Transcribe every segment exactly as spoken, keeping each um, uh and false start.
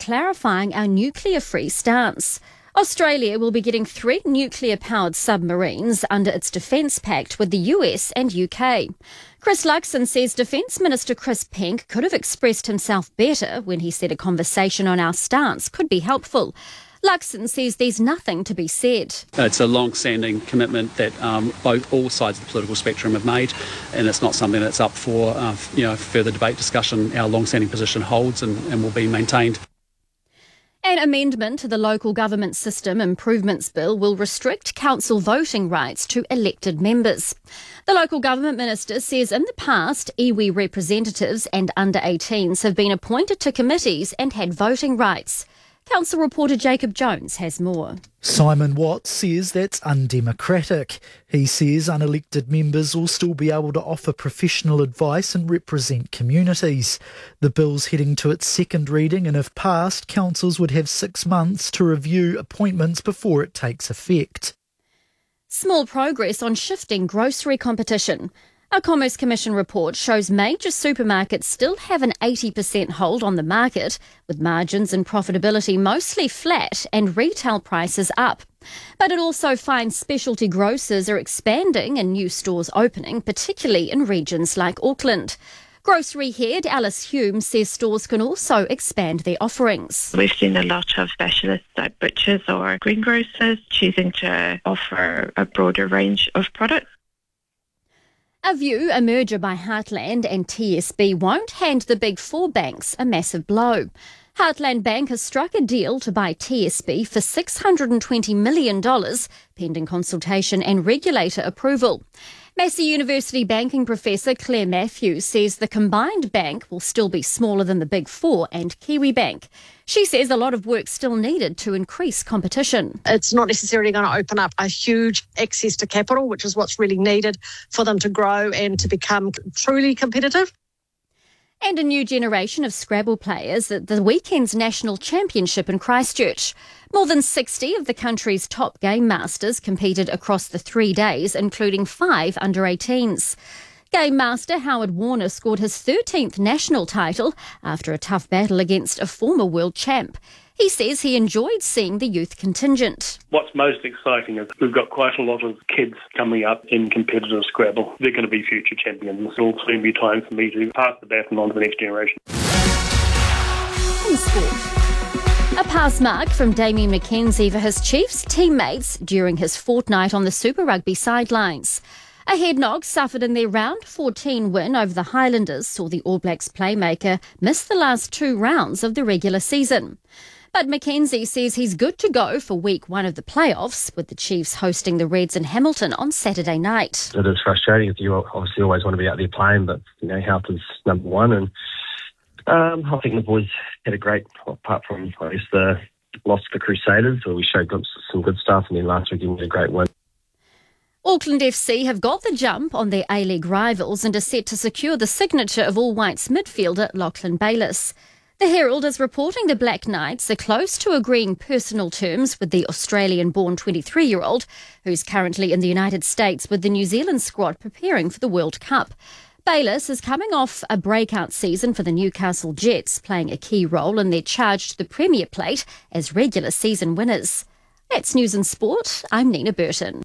clarifying our nuclear-free stance. Australia will be getting three nuclear-powered submarines under its defence pact with the U S and U K. Chris Luxon says Defence Minister Chris Penk could have expressed himself better when he said a conversation on our stance could be helpful. Luxon says there's nothing to be said. It's a long-standing commitment that um, both all sides of the political spectrum have made, and it's not something that's up for uh, you know further debate, discussion. Our long-standing position holds and, and will be maintained. An amendment to the Local Government System Improvements Bill will restrict council voting rights to elected members. The Local Government Minister says in the past, iwi representatives and under eighteens have been appointed to committees and had voting rights. Council reporter Jacob Jones has more. Simon Watts says that's undemocratic. He says unelected members will still be able to offer professional advice and represent communities. The bill's heading to its second reading, and if passed, councils would have six months to review appointments before it takes effect. Small progress on shifting grocery competition. A Commerce Commission report shows major supermarkets still have an eighty percent hold on the market, with margins and profitability mostly flat and retail prices up. But it also finds specialty grocers are expanding and new stores opening, particularly in regions like Auckland. Grocery head Alice Hume says stores can also expand their offerings. We've seen a lot of specialists like butchers or greengrocers choosing to offer a broader range of products. A View, a merger by Heartland and T S B, won't hand the big four banks a massive blow. Heartland Bank has struck a deal to buy T S B for six hundred twenty million dollars, pending consultation and regulator approval. Massey University banking professor Claire Matthews says the combined bank will still be smaller than the Big Four and Kiwibank. She says a lot of work still needed to increase competition. It's not necessarily going to open up a huge access to capital, which is what's really needed for them to grow and to become truly competitive. And a new generation of Scrabble players at the weekend's National Championship in Christchurch. More than sixty of the country's top game masters competed across the three days, including five under eighteens. Game master Howard Warner scored his thirteenth national title after a tough battle against a former world champ. He says he enjoyed seeing the youth contingent. What's most exciting is we've got quite a lot of kids coming up in competitive Scrabble. They're going to be future champions. It'll soon be time for me to pass the baton on to the next generation. In sport. A pass mark from Damien McKenzie for his Chiefs teammates during his fortnight on the Super Rugby sidelines. A head knock suffered in their round fourteen win over the Highlanders saw the All Blacks playmaker miss the last two rounds of the regular season. But McKenzie says he's good to go for week one of the playoffs, with the Chiefs hosting the Reds in Hamilton on Saturday night. It is frustrating. You obviously always want to be out there playing, but you know, health is number one. And um, I think the boys had a great, apart from I guess the loss to the Crusaders, where we showed some good stuff, and then last week we had a great win. Auckland F C have got the jump on their A-League rivals and are set to secure the signature of All Whites midfielder Lachlan Bayliss. The Herald is reporting the Black Knights are close to agreeing personal terms with the Australian-born twenty-three-year-old, who's currently in the United States with the New Zealand squad preparing for the World Cup. Bayliss is coming off a breakout season for the Newcastle Jets, playing a key role in their charge to the Premier Plate as regular season winners. That's News and Sport. I'm Nina Burton.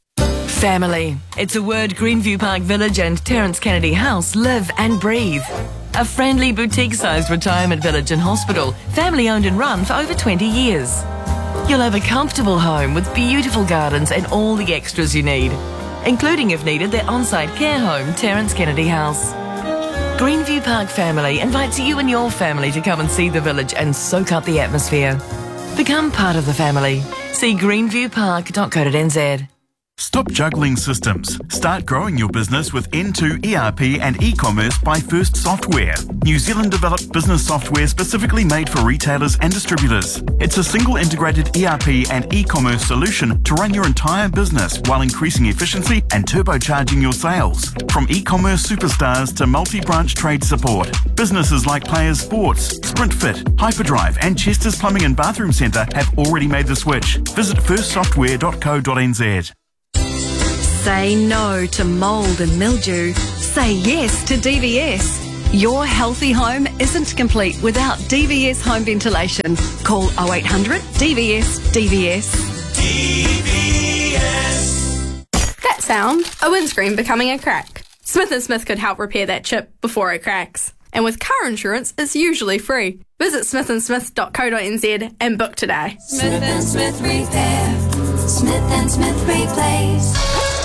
Family. It's a word Greenview Park Village and Terence Kennedy House live and breathe. A friendly boutique-sized retirement village and hospital, family-owned and run for over twenty years. You'll have a comfortable home with beautiful gardens and all the extras you need, including, if needed, their on-site care home, Terence Kennedy House. Greenview Park Family invites you and your family to come and see the village and soak up the atmosphere. Become part of the family. See greenview park dot co dot n z. Stop juggling systems. Start growing your business with N two E R P and e-commerce by First Software. New Zealand-developed business software specifically made for retailers and distributors. It's a single integrated E R P and e-commerce solution to run your entire business while increasing efficiency and turbocharging your sales. From e-commerce superstars to multi-branch trade support, businesses like Players Sports, SprintFit, Hyperdrive and Chester's Plumbing and Bathroom Centre have already made the switch. Visit first software dot co dot n z. Say no to mould and mildew. Say yes to D V S. Your healthy home isn't complete without D V S home ventilation. Call oh eight hundred D V S D V S. D V S. That sound, a windscreen becoming a crack. Smith and Smith could help repair that chip before it cracks. And with car insurance, it's usually free. Visit smith and smith dot co dot n z and book today. Smith and Smith Repair. Smith and Smith Replace.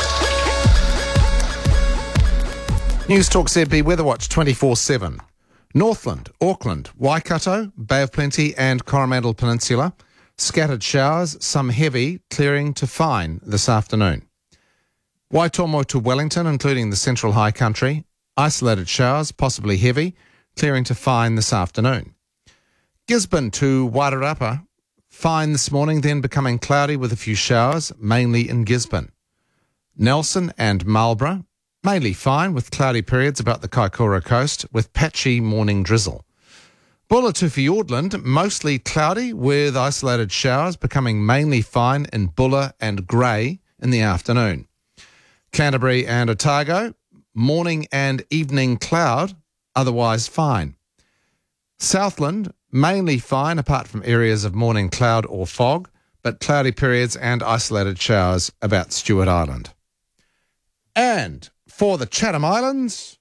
News Talk Z B Weather Watch twenty-four seven. Northland, Auckland, Waikato, Bay of Plenty and Coromandel Peninsula. Scattered showers, some heavy, clearing to fine this afternoon. Waitomo to Wellington, including the Central High Country. Isolated showers, possibly heavy, clearing to fine this afternoon. Gisborne to Wairarapa, fine this morning, then becoming cloudy with a few showers, mainly in Gisborne. Nelson and Marlborough, mainly fine with cloudy periods about the Kaikoura coast, with patchy morning drizzle. Bulla to Fiordland, mostly cloudy with isolated showers, becoming mainly fine in Bulla and Grey in the afternoon. Canterbury and Otago, morning and evening cloud, otherwise fine. Southland, mainly fine apart from areas of morning cloud or fog, but cloudy periods and isolated showers about Stewart Island. And for the Chatham Islands,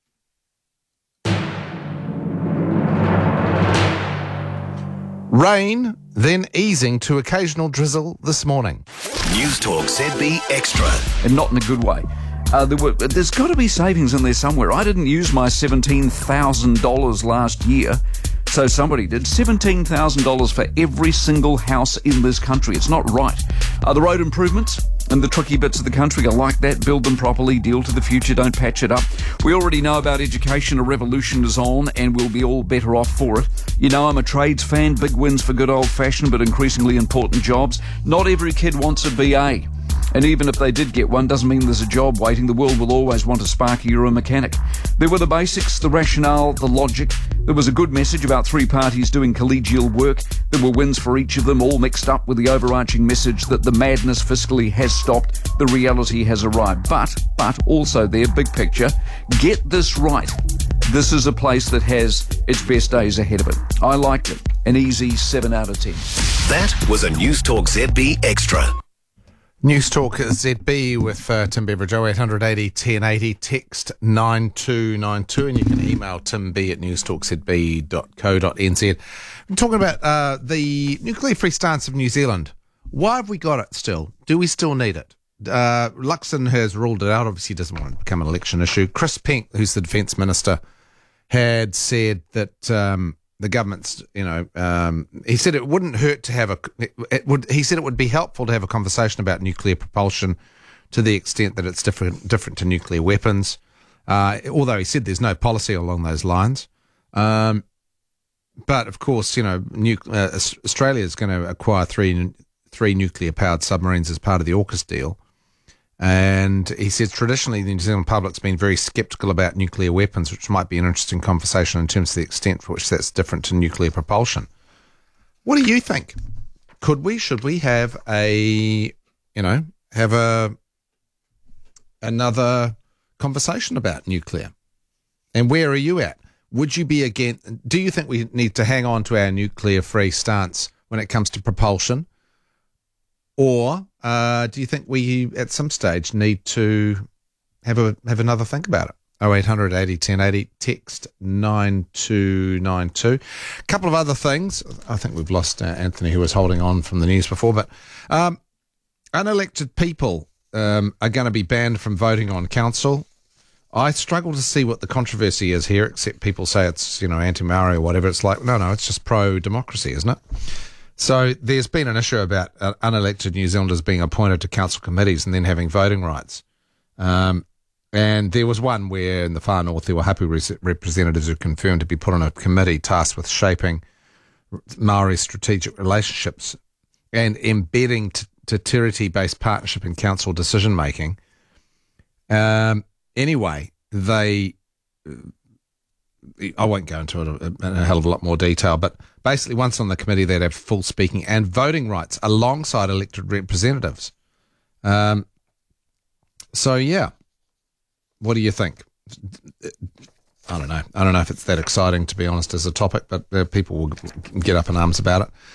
rain, then easing to occasional drizzle this morning. News Talk Z B Extra. And not in a good way. Uh, there were, there's got to be savings in there somewhere. I didn't use my seventeen thousand dollars last year, so somebody did. seventeen thousand dollars for every single house in this country. It's not right. Uh, the road improvements and the tricky bits of the country are like that. Build them properly, deal to the future, don't patch it up. We already know about education. A revolution is on and we'll be all better off for it. You know, I'm a trades fan. Big wins for good old-fashioned but increasingly important jobs. Not every kid wants a B A. And even if they did get one, doesn't mean there's a job waiting. The world will always want a sparky or a mechanic. There were the basics, the rationale, the logic. There was a good message about three parties doing collegial work. There were wins for each of them, all mixed up with the overarching message that the madness fiscally has stopped, the reality has arrived. But, but also there, big picture, get this right. This is a place that has its best days ahead of it. I liked it. An easy seven out of ten. That was a News Talk Z B Extra. News Talk Z B with uh, Tim Beveridge, oh eight hundred eighty ten eighty, text nine two nine two, and you can email timb at news talk z b dot co dot n z. I'm talking about uh, the nuclear-free stance of New Zealand. Why have we got it still? Do we still need it? Uh, Luxon has ruled it out. Obviously, he doesn't want it to become an election issue. Chris Penk, who's the Defence Minister, had said that um, the government's, you know, um, he said it wouldn't hurt to have a, it would, he said it would be helpful to have a conversation about nuclear propulsion to the extent that it's different, different to nuclear weapons. Uh, although he said there's no policy along those lines. Um, but of course, you know, nu- uh, Australia is going to acquire three, three nuclear powered submarines as part of the AUKUS deal. And he says traditionally the New Zealand public's been very sceptical about nuclear weapons, which might be an interesting conversation in terms of the extent for which that's different to nuclear propulsion. What do you think? Could we, should we have a, you know, have a another conversation about nuclear? And where are you at? Would you be again, do you think we need to hang on to our nuclear-free stance when it comes to propulsion? Or uh, do you think we, at some stage, need to have a have another think about it? oh eight hundred eighty ten eighty, text nine two nine two. A couple of other things. I think we've lost uh, Anthony, who was holding on from the news before, but um, unelected people um, are going to be banned from voting on council. I struggle to see what the controversy is here, except people say it's, you know, anti-Maori or whatever. It's like, no, no, it's just pro-democracy, isn't it? So there's been an issue about uh, unelected New Zealanders being appointed to council committees and then having voting rights. Um, and there was one where in the far north there were hapu res- representatives who confirmed to be put on a committee tasked with shaping Maori strategic relationships and embedding t- Te Tiriti-based partnership in council decision-making. Um, anyway, they... I won't go into it in a hell of a lot more detail, but basically once on the committee they'd have full speaking and voting rights alongside elected representatives. Um, so, yeah, what do you think? I don't know. I don't know if it's that exciting, to be honest, as a topic, but uh, people will get up in arms about it.